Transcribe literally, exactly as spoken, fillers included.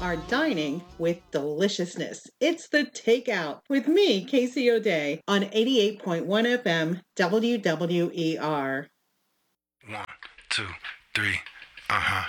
are dining with deliciousness. It's The Takeout with me, Casey O'Day, on eighty-eight point one F M W W E R. One, two, three, uh-huh.